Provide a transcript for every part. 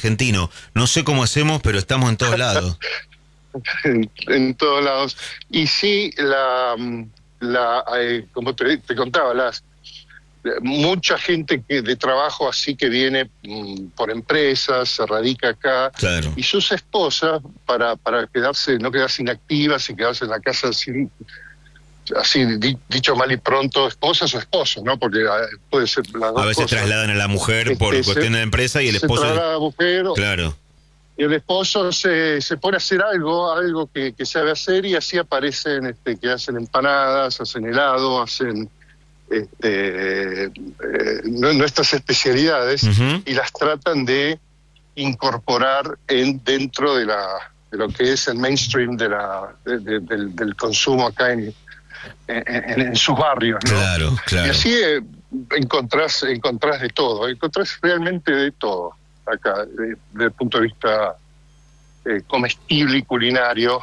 argentino. No sé cómo hacemos, pero estamos en todos lados. En todos lados. Y sí, como te contaba, mucha gente de trabajo así que viene por empresas, se radica acá, Claro. y sus esposas, para no quedarse inactivas y quedarse en la casa así dicho mal y pronto, esposas o esposos, ¿no? Porque puede ser las dos A veces cosas. trasladan a la mujer por cuestión de la empresa y el se esposo... traslada a la mujer, Claro. y el esposo se pone a hacer algo que sabe hacer, y así aparecen que hacen empanadas, hacen helado, hacen nuestras especialidades, Uh-huh. y las tratan de incorporar dentro de lo que es el mainstream del consumo acá en sus barrios, ¿no? Claro, claro. Y así encontrás de todo, encontrás realmente de todo acá, desde el punto de vista comestible y culinario,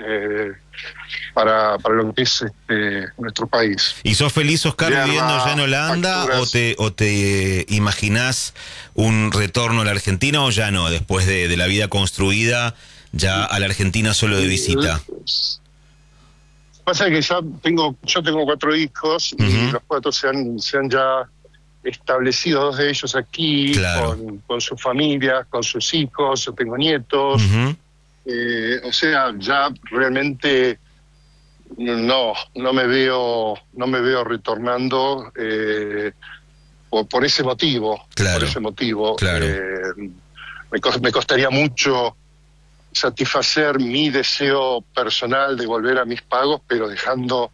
para lo que es nuestro país. ¿Y sos feliz, Oscar, viviendo ya en Holanda, o te imaginás un retorno a la Argentina, o ya no, después de la vida construida, ya a la Argentina solo de visita? Pasa que yo tengo 4 hijos, y Uh-huh. los 4 se han ya establecido, 2 de ellos aquí, Claro. con sus familias, con sus hijos. Yo tengo nietos. Uh-huh. O sea, ya realmente no me veo retornando por ese motivo. Claro. Por ese motivo. Claro. Me costaría mucho satisfacer mi deseo personal de volver a mis pagos, pero dejando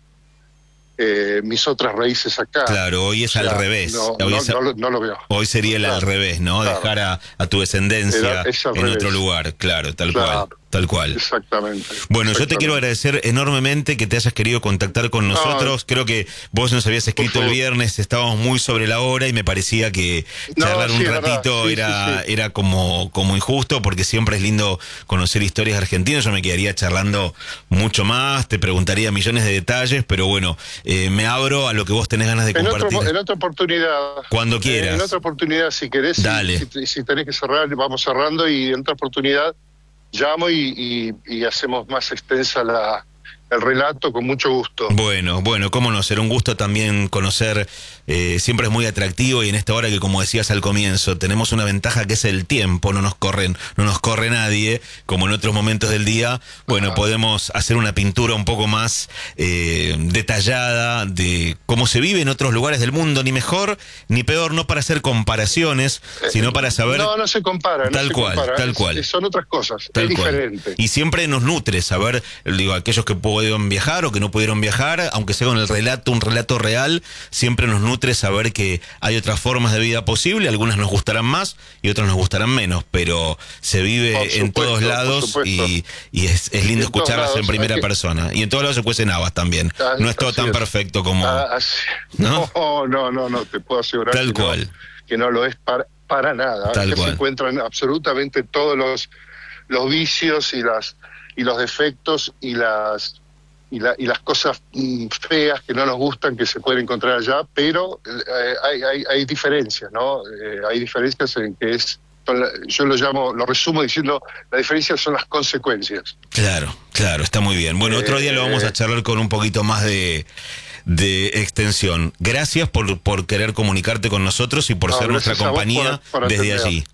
mis otras raíces acá. Claro, hoy es al revés. No lo veo. Hoy sería al revés, ¿no? Claro. Dejar a tu descendencia en otro lugar. Claro, tal cual. Exactamente. Bueno, yo te quiero agradecer enormemente que te hayas querido contactar con nosotros. Creo que vos nos habías escrito el viernes, estábamos muy sobre la hora y me parecía que charlar un ratito era como injusto, porque siempre es lindo conocer historias argentinas. Yo me quedaría charlando mucho más, te preguntaría millones de detalles, pero bueno, me abro a lo que vos tenés ganas de compartir. En otra oportunidad. Cuando quieras. En otra oportunidad, si querés. Dale. Si tenés que cerrar, vamos cerrando, y en otra oportunidad llamo y hacemos más extensa el relato, con mucho gusto. Bueno, cómo no, será un gusto también conocer, siempre es muy atractivo, y en esta hora que, como decías al comienzo, tenemos una ventaja que es el tiempo, no nos corre nadie, como en otros momentos del día. Bueno, podemos hacer una pintura un poco más detallada de cómo se vive en otros lugares del mundo, ni mejor ni peor, no para hacer comparaciones, sino para saber... No se compara. Tal cual. Son otras cosas, tal es cual. diferente. Y siempre nos nutre saber, aquellos que pudieron viajar o que no pudieron viajar, aunque sea con un relato real, siempre nos nutre saber que hay otras formas de vida posible. Algunas nos gustarán más y otras nos gustarán menos, pero se vive en todos lados, y es lindo escucharlas en primera persona. Y en todos lados se cuecen habas también. No es todo tan perfecto como... No, te puedo asegurar que no lo es para nada. Tal que cual. se encuentran absolutamente todos los vicios y los defectos y las cosas feas que no nos gustan, que se pueden encontrar allá, pero hay diferencias, ¿no? Hay diferencias en que yo lo resumo diciendo, la diferencia son las consecuencias. Claro, está muy bien. Bueno, otro día lo vamos a charlar con un poquito más de extensión. Gracias por querer comunicarte con nosotros y por ser nuestra compañía desde allí.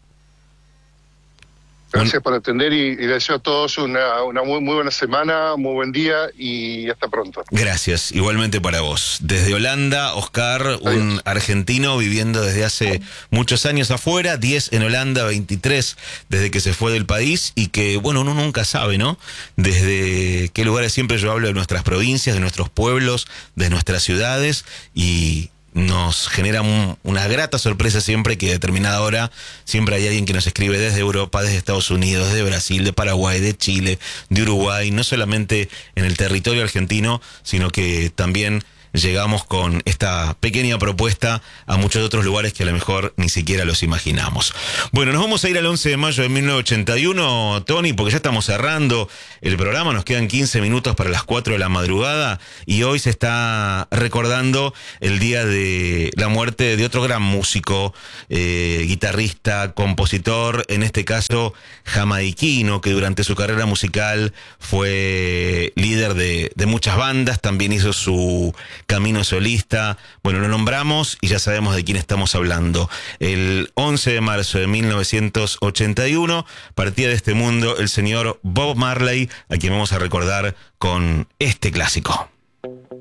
Gracias por atender, y les deseo a todos una muy buena semana, muy buen día, y hasta pronto. Gracias, igualmente para vos. Desde Holanda, Oscar, un argentino viviendo desde hace muchos años afuera, 10 en Holanda, 23 desde que se fue del país, y que, bueno, uno nunca sabe, ¿no? Desde qué lugares. Siempre yo hablo de nuestras provincias, de nuestros pueblos, de nuestras ciudades, y nos genera una grata sorpresa siempre que a determinada hora siempre hay alguien que nos escribe desde Europa, desde Estados Unidos, de Brasil, de Paraguay, de Chile, de Uruguay, no solamente en el territorio argentino, sino que también llegamos con esta pequeña propuesta a muchos otros lugares que a lo mejor ni siquiera los imaginamos. Bueno, nos vamos a ir al 11 de mayo de 1981, Tony, porque ya estamos cerrando el programa, nos quedan 15 minutos para las 4 de la madrugada y hoy se está recordando el día de la muerte de otro gran músico, guitarrista, compositor, en este caso jamaiquino, que durante su carrera musical fue líder de muchas bandas, también hizo su camino solista. Bueno, lo nombramos y ya sabemos de quién estamos hablando. El 11 de marzo de 1981 partía de este mundo el señor Bob Marley, a quien vamos a recordar con este clásico.